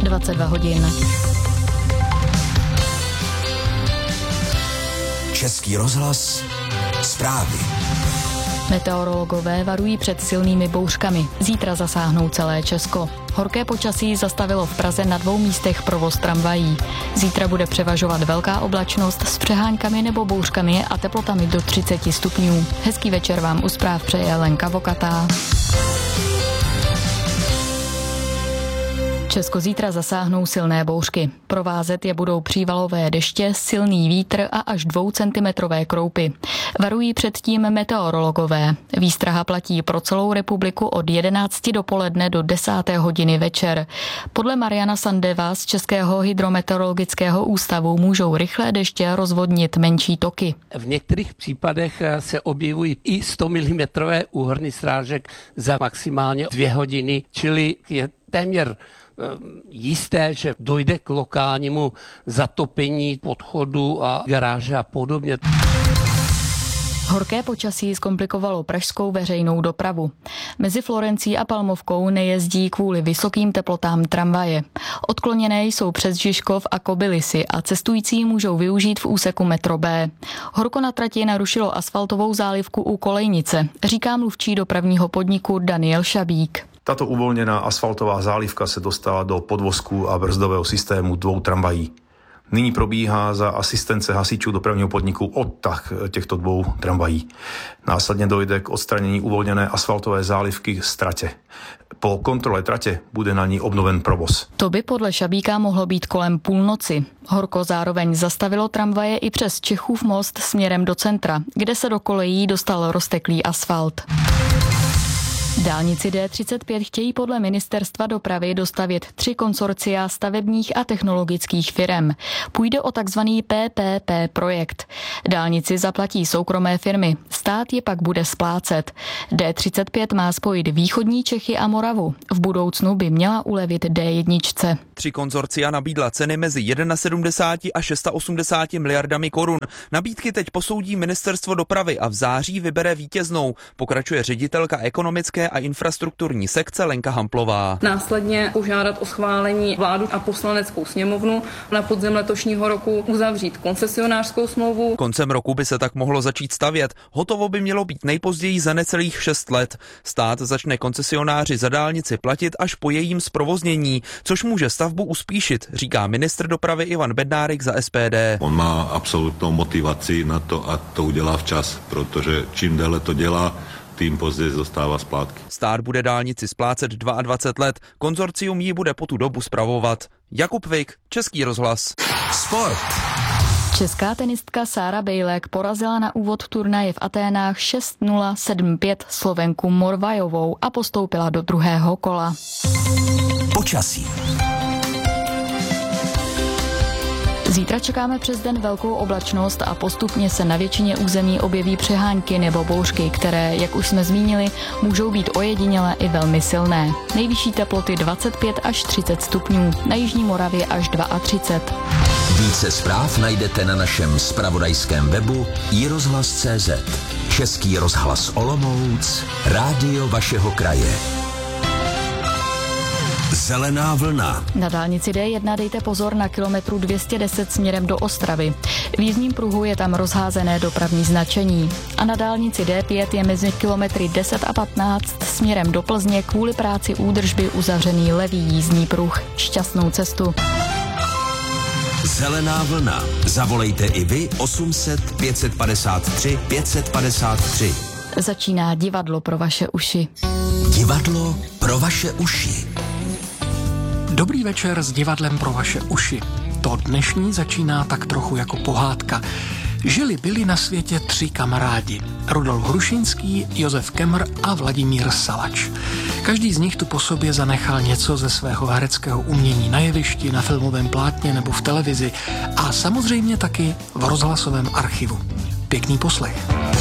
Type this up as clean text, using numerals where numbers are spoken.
22 hodin. Český rozhlas, zprávy. Meteorologové varují před silnými bouřkami. Zítra zasáhnou celé Česko. Horké počasí zastavilo v Praze na 2 místech provoz tramvají. Zítra bude převažovat velká oblačnost s přeháňkami nebo bouřkami a teplotami do 30 stupňů. Hezký večer vám u zpráv přeje Lenka Vokatá. Česko zítra zasáhnou silné bouřky. Provázet je budou přívalové deště, silný vítr a až 2centimetrové kroupy. Varují předtím meteorologové. Výstraha platí pro celou republiku od 11 dopoledne do 10. hodiny večer. Podle Mariana Sandeva z Českého hydrometeorologického ústavu můžou rychlé deště rozvodnit menší toky. V některých případech se objevují i 100 mm úhrny srážek za maximálně 2 hodiny, čili je téměř jisté, že dojde k lokálnímu zatopení podchodu a garáže a podobně. Horké počasí zkomplikovalo pražskou veřejnou dopravu. Mezi Florencí a Palmovkou nejezdí kvůli vysokým teplotám tramvaje. Odkloněné jsou přes Žižkov a Kobylisy a cestující můžou využít v úseku metro B. Horko na trati narušilo asfaltovou zálivku u Kolejnice, říká mluvčí dopravního podniku Daniel Šabík. Tato uvolněná asfaltová zálivka se dostala do podvozku a brzdového systému 2 tramvají. Nyní probíhá za asistence hasičů dopravního podniku odtah těchto 2 tramvají. Následně dojde k odstranění uvolněné asfaltové zálivky z tratě. Po kontrole tratě bude na ní obnoven provoz. To by podle Šabíka mohlo být kolem půlnoci. Horko zároveň zastavilo tramvaje i přes Čechův most směrem do centra, kde se do kolejí dostal rozteklý asfalt. Dálnici D35 chtějí podle ministerstva dopravy dostavět 3 konsorcia stavebních a technologických firem. Půjde o takzvaný PPP projekt. Dálnici zaplatí soukromé firmy, stát je pak bude splácet. D35 má spojit východní Čechy a Moravu. V budoucnu by měla ulevit D1. 3 konsorcia nabídla ceny mezi 71 a 680 miliardami korun. Nabídky teď posoudí ministerstvo dopravy a v září vybere vítěznou, pokračuje ředitelka ekonomické a infrastrukturní sekce Lenka Hamplová. Následně požádat o schválení vládu a poslaneckou sněmovnu, na podzim letošního roku uzavřít koncesionářskou smlouvu. Koncem roku by se tak mohlo začít stavět. Hotovo by mělo být nejpozději za necelých 6 let. Stát začne koncesionáři za dálnici platit až po jejím zprovoznění, což může stavbu uspíšit, říká ministr dopravy Ivan Bednárik za SPD. On má absolutnou motivaci na to, a to udělá včas, protože čím déle to dělá, tím později dostává splátky. Stát bude dálnici splácet 22 let, konzorcium ji bude po tu dobu spravovat. Jakub Vik, Český rozhlas. Sport. Česká tenistka Sára Bejlek porazila na úvod turnaje v Aténách 6-0, 7-5 Slovenku Morvajovou a postoupila do druhého kola. Počasí. Zítra čekáme přes den velkou oblačnost a postupně se na většině území objeví přehánky nebo bouřky, které, jak už jsme zmínili, můžou být ojedinělé i velmi silné. Nejvyšší teploty 25 až 30 stupňů, na jižní Moravě až 32. Více zpráv najdete na našem zpravodajském webu iRozhlas.cz. Český rozhlas Olomouc, rádio vašeho kraje. Zelená vlna. Na dálnici D1 dejte pozor na kilometru 210 směrem do Ostravy. V jízdním pruhu je tam rozházené dopravní značení. A na dálnici D5 je mezi kilometry 10 a 15 směrem do Plzně kvůli práci údržby uzavřený levý jízdní pruh. Šťastnou cestu. Zelená vlna. Zavolejte i vy 800 553 553. Začíná divadlo pro vaše uši. Divadlo pro vaše uši. Dobrý večer s divadlem pro vaše uši. To dnešní začíná tak trochu jako pohádka. Byli na světě 3 kamarádi. Rudolf Hrušinský, Josef Kemr a Vladimír Salač. Každý z nich tu po sobě zanechal něco ze svého hereckého umění na jevišti, na filmovém plátně nebo v televizi a samozřejmě taky v rozhlasovém archivu. Pěkný poslech.